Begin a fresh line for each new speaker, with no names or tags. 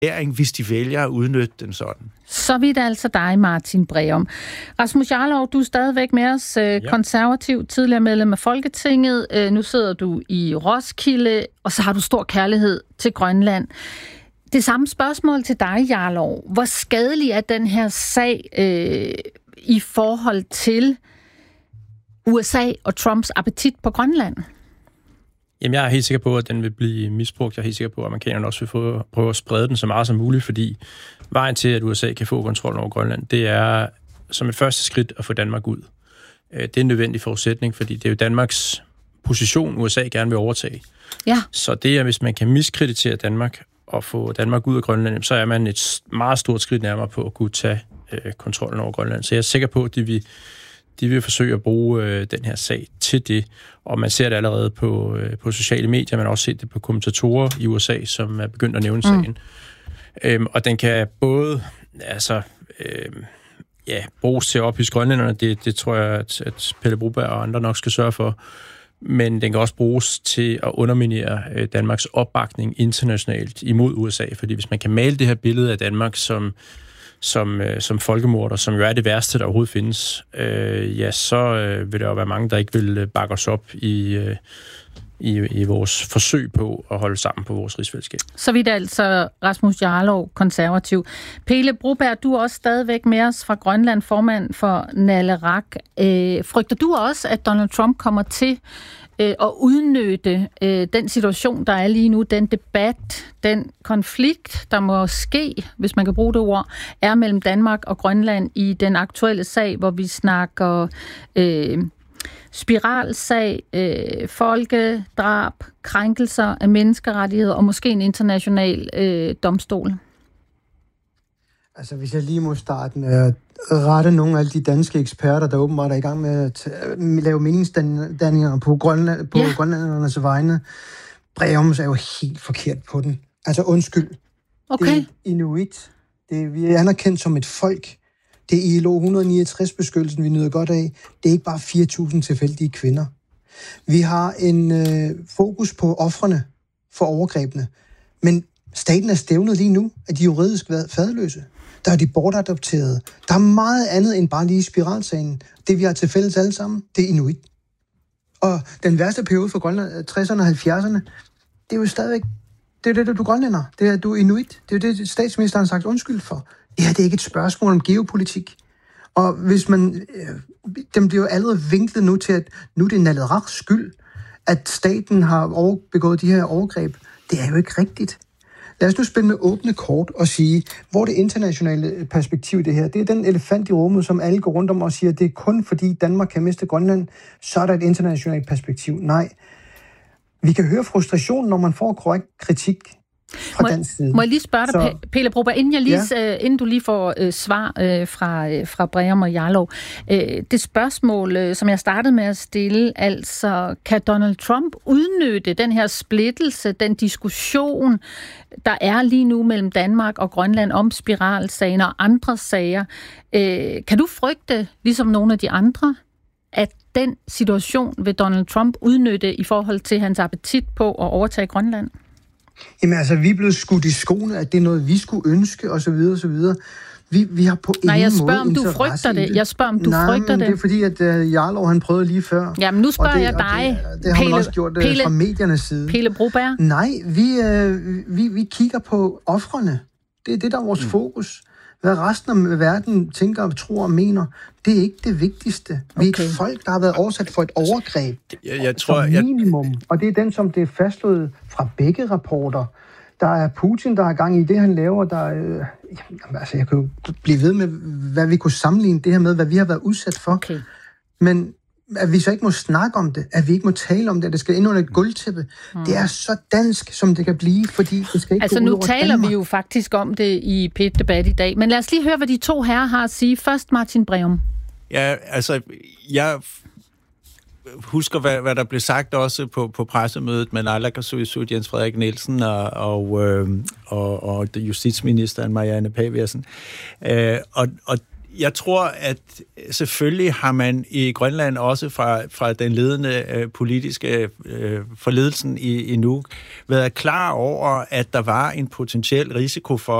hvis de vælger at udnytte den sådan.
Så vidt altså dig, Martin Breum. Rasmus Jarlov, du er stadigvæk med os, konservativ, tidligere medlem af Folketinget. Nu sidder du i Roskilde, og så har du stor kærlighed til Grønland. Det samme spørgsmål til dig, Jarlov. Hvor skadelig er den her sag i forhold til USA og Trumps appetit på Grønland?
Jamen, jeg er helt sikker på, at den vil blive misbrugt. Jeg er helt sikker på, at amerikanerne også vil prøve at sprede den så meget som muligt, fordi vejen til, at USA kan få kontrol over Grønland, det er som et første skridt at få Danmark ud. Det er en nødvendig forudsætning, fordi det er jo Danmarks position, USA gerne vil overtage.
Ja.
Så det er, hvis man kan miskreditere Danmark og få Danmark ud af Grønland, så er man et meget stort skridt nærmere på at kunne tage kontrollen over Grønland. Så jeg er sikker på, at de vil forsøge at bruge den her sag til det, og man ser det allerede på sociale medier, man har også set det på kommentatorer i USA, som er begyndt at nævne sagen. Og den kan både bruges til at ophidse grønlænderne, det tror jeg, at Pelle Broberg og andre nok skal sørge for, men den kan også bruges til at underminere Danmarks opbakning internationalt imod USA, fordi hvis man kan male det her billede af Danmark som folkemorder, som jo er det værste, der overhovedet findes, så vil der jo være mange, der ikke vil bakke os op i vores forsøg på at holde sammen på vores rigsfællesskab.
Så vidt altså Rasmus Jarlov, konservativ. Pelle Broberg, du er også stadigvæk med os fra Grønland, formand for Naleraq. Frygter du også, at Donald Trump kommer til at udnytte den situation, der er lige nu, den debat, den konflikt, der måske, hvis man kan bruge det ord, er mellem Danmark og Grønland i den aktuelle sag, hvor vi snakker spiralsag, folkedrab, krænkelser af menneskerettigheder og måske en international domstol?
Altså, hvis jeg lige må starte med at rette nogle af alle de danske eksperter, der åbenbart er i gang med at lave meningsdanninger på grønlændernes vegne. Breums er jo helt forkert på den. Altså, undskyld.
Okay.
Det er inuit. Vi er anerkendt som et folk. Det er ILO 169-beskyttelsen, vi nyder godt af. Det er ikke bare 4.000 tilfældige kvinder. Vi har en fokus på ofrene for overgrebene. Men staten er stævnet lige nu, at de juridisk faderløse. Der er de bortadopterede. Der er meget andet end bare lige spiralsagen. Det, vi har til fælles alle sammen, det er inuit. Og den værste periode for Grønland, 60'erne og 70'erne, det er jo stadigvæk, det er det, du grønlænder. Det er, du er inuit. Det er jo det, statsministeren har sagt undskyld for. Det her, det er ikke et spørgsmål om geopolitik. Og hvis man, dem bliver jo allerede vinklet nu til, at nu er det Naleraqs skyld, at staten har begået de her overgreb. Det er jo ikke rigtigt. Lad os nu spille med åbne kort og sige, hvor det internationale perspektiv i det her, det er den elefant i rummet, som alle går rundt om og siger, at det er kun fordi Danmark kan miste Grønland, så er der et internationalt perspektiv. Nej. Vi kan høre frustration, når man får korrekt kritik fra dansk side.
Må jeg lige spørge dig, Pelle Broberg, inden du lige får svar fra Breum og Jarlov. Det spørgsmål, som jeg startede med at stille, altså, kan Donald Trump udnytte den her splittelse, den diskussion, der er lige nu mellem Danmark og Grønland om spiralsagen og andre sager? Kan du frygte, ligesom nogle af de andre, at den situation vil Donald Trump udnytte i forhold til hans appetit på at overtage Grønland?
Jamen altså, vi er blevet skudt i skoene, at det er noget, vi skulle ønske, osv. osv. Vi har på ingen måde
jeg spørger, om du frygter det. Jeg spørger, om du frygter det.
Det er fordi, at Jarlov, han prøvede lige før.
Jamen, nu spørger jeg dig.
Det har man også gjort fra mediernes side.
Pelle Broberg?
Nej, vi kigger på ofrene. Det er det, der er vores fokus. Hvad resten af verden tænker, tror og mener, det er ikke det vigtigste. Vi er et folk, der har været oversat for et overgreb.
Jeg tror,
minimum. Og det er den, som det er fastslået fra begge rapporter. Der er Putin, der har gang i det, han laver. Altså, jeg kan jo blive ved med, hvad vi kunne sammenligne det her med, hvad vi har været udsat for.
Okay.
Men at vi så ikke må snakke om det, at vi ikke må tale om det, at det skal ind under et gulvtæppe, det er så dansk, som det kan blive, fordi det skal ikke gå ud over
nu taler
Danmark.
vi jo faktisk om det i P1-debat i dag, men lad os lige høre, hvad de to herrer har at sige. Først Martin Breum.
Ja, altså, jeg husker, hvad der blev sagt også på pressemødet med naalakkersuisut Jens Frederik Nielsen og justitsministeren Marianne Paversen. Og Jeg tror, at selvfølgelig har man i Grønland også fra den ledende politiske forledelsen i Nuuk været klar over, at der var en potentiel risiko for,